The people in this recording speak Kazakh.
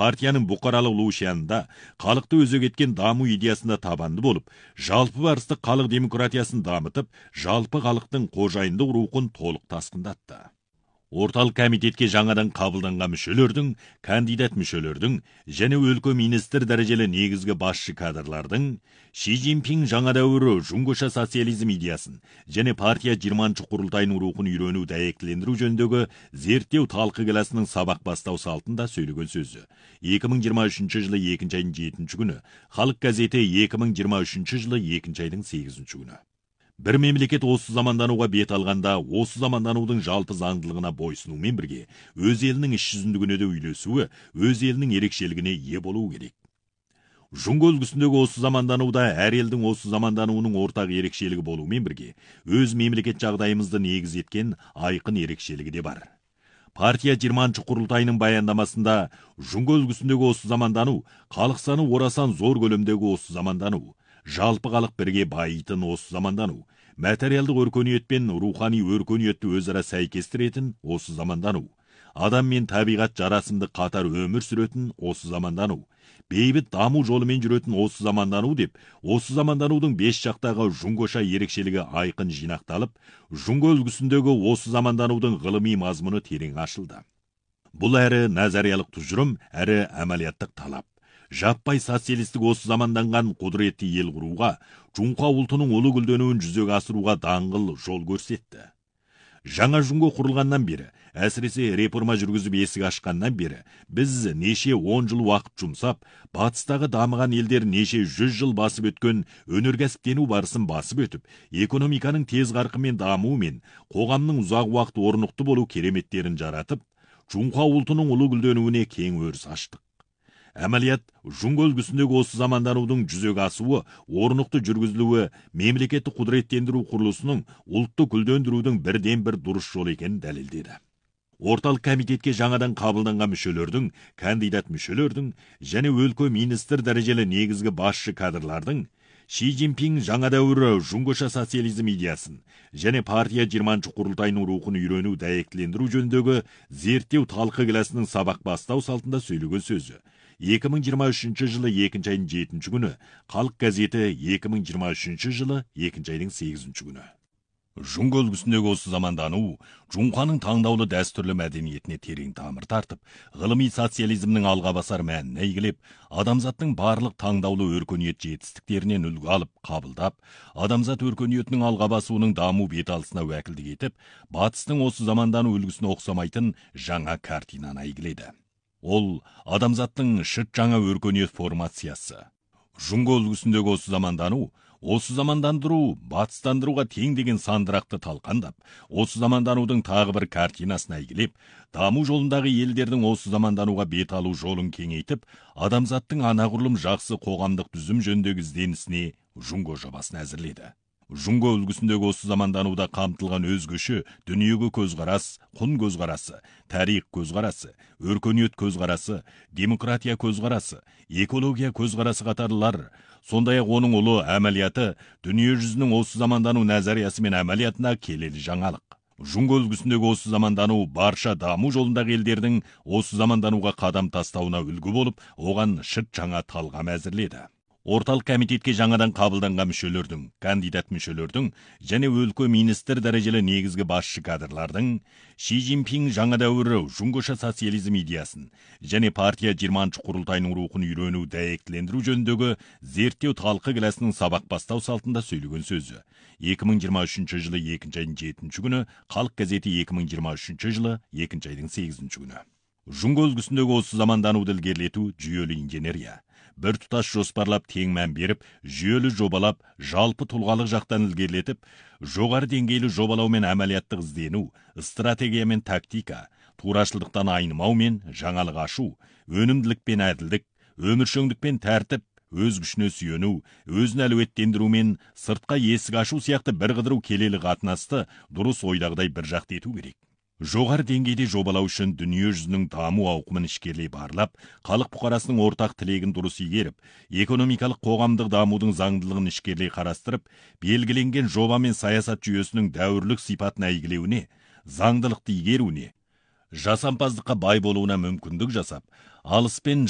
партияның бұқаралық ұлышянында халықты өзек еткен даму идеясында табанды болып, жалпы барысты халық демократиясын дамытып, жалпы халықтың қожайындық рухын толық тасқындатты. Орталық комитетке жаңадан қабылданған мүшелердің, кандидат мүшелердің және өлкө министр дәрежелі негізгі басшы кадрлардың Ши Цзиньпин жаңа дәуірі жуңгоша социализм идеясын және партия 20-ші құрылтайының рухын үйрену дәйектілендіру жөніндегі зерттеу талқы келесінің сабақ бастау салтында сөйлеген сөзі. 2023 жылы 2 айдың 7 күні, Халық газеті 2023 жылы 2 айдың 8 күні. Бір мемлекет осы замандануға бет алғанда, осы заманданудың жалпы заңдылығына бойсынумен бірге, өз елінің іс жүзіндігіне де үйлесуі, өз елінің ерекшелігіне ие болуы керек. Жұңго үлгісіндегі осы замандануда әр елдің осы замандануының ортақ ерекшелігі болумен бірге, өз мемлекет жағдайымызды негіз еткен айқын ерекшелігі де бар. Партия 20-ші құрылтайының баяндамасында жұңго үлгісіндегі осы замандану, халық саны орасан зор көлемдегі осы замандану, жалпы халық бірге байитын осы замандану, материалдық өркениет пен рухани өркениетті өзара сәйкестіретін осы замандану, адам мен табиғат жарасымды қатар өмір сүретін осы замандану, бейбіт даму жолымен жүретін осы замандану деп, осы заманданудың 5 жақтағы жұңгоша ерекшелігі айқын жинақталып, жұңго үлгісіндегі осы заманданудың ғылыми мазмұны терең ашылды. Бұл әрі назариялық тұжырым, әрі әмәлияттық талап. Жаппай социалистік осы заманданған құдіретті ел құруға, Жұңқа ұлтының ұлы гүлденуін жүзеге асыруға даңғыл жол көрсетті. Жаңа жұңго құрылғаннан бері, әсіресе реформа жүргізіп есік ашқаннан бері, біз неше 10 жыл уақыт жұмсап, батыстағы дамыған елдер неше 100 жыл басып өткен өнеркәсіптену барысын басып өтіп, экономиканың тез қарқынмен дамуымен, қоғамның ұзақ уақыт орнықты болу кереметтерін жаратып, Жұңқа ұлтының ұлы гүлденуіне кең өріс аштық. Әмәлият, жұңго үлгісіндегі осы заманданудың жүзеге асуы, орнықты жүргізілуі, мемлекетті құдіреттендіру құрылысының ұлтты гүлдендірудің бірден бір дұрыс жол екенін дәлелдеді. Орталық комитетке жаңадан қабылданған мүшелердің, кандидат мүшелердің және өлкө министр дәрежелі негізгі басшы кадрлардың Ши Цзиньпин жаңа дәуірі жұңгоша социализм идеясын және партия 20-ші құрылтайының рухын үйрену дәйектілендіру жөніндегі зерттеу талқы келесінің сабақ бастау салтында сөйлеген сөзі. 2023 жылы 2 айдың 7 күні, Халық газеті 2023 жылы 2 айдың 8 күні. Жұңго үлгісіндегі осы замандану, Жұңқаның таңдаулы дәстүрлі мәдениетіне терең тамыр тартып, ғылыми социализмнің алға басар мәніне игілеп, адамзаттың барлық таңдаулы өркениет жетістіктерінен үлгі алып, қабылдап, адамзат өркениетінің алға басуының даму беталысына уәкілдік етіп, батыстың осы замандану үлгісіне ұқсамайтын жаңа картинаны әйгіледі. Ол адамзаттың шыт жаңа өркениет формациясы. Жұңго үлгісіндегі осы замандану, осы замандандыру, батыстандыруға тең деген сандырақты талқандап, осы заманданудың тағы бір картинасын әйгілеп, даму жолындағы елдердің осы замандануға бет алу жолын кеңейтіп, адамзаттың анағұрлым жақсы қоғамдық түзім жөніндегі ізденісіне жұңго жобасын әзірледі. Жұңго үлгісіндегі осы замандануда қамтылған өзгеше дүниеге көзқарас, құн көзқарасы, тарих көзқарасы, өркениет көзқарасы, демократия көзқарасы, экология көзқарасы қатарлар, сондай-ақ оның ұлы әмәлияты дүние жүзінің осы замандану назариясы мен әмәлиятына келелі жаңалық. Жұңго үлгісіндегі осы замандану барша даму жолындағы елдердің осы замандануға қадам тастауына үлгі болып, оған шыт жаңа талғам әзірледі. Орталық комитетке жаңадан қабылданған мүшелердің, кандидат мүшелердің және өлкө министр дәрежелі негізгі басшы кадрлардың Ши Цзиньпин жаңа дәуірі жұңгоша социализм идеясын және партия 20-ші құрылтайының рухын үйрену дәйектілендіру жөніндегі зерттеу талқы келесінің сабақ бастау салтында сөйлеген сөзі. 2023 жылы 2 айдың 7 күні, Халық газеті 2023 жылы 2 айдың 8 күні. Жұңго үлгісіндегі осы замандануды ілгерілету жүйелі инженерия. Бір тұтас жоспарлап тең мән беріп, жүйелі жобалап, жалпы тұлғалық жақтан ілгерілетіп, жоғары деңгейлі жобалау мен әмәлияттық іздену, стратегия мен тактика, турашылдықтан айнымау мен жаңалық ашу, өнімділік пен әділдік, өміршеңдік пен тәртіп, өз күшіне сүйену, өзін әлеуеттендіру мен сыртқа есік ашу сияқты бір қыдыру келелі қатынасты дұрыс ойдағыдай бір жақты ету керек. Жоғары деңгейде жобалау үшін дүние жүзінің даму ауқымын ішкерлей барлап, халық бұқарасының ортақ тілегін дұрыс игеріп, экономикалық қоғамдық дамудың заңдылығын ішкерлей қарастырып, белгіленген жоба мен саясат жүйесінің дәуірлік сипатын әйгілеуіне, заңдылықты игеруіне, жасампаздыққа бай болуына мүмкіндік жасап, алыс пен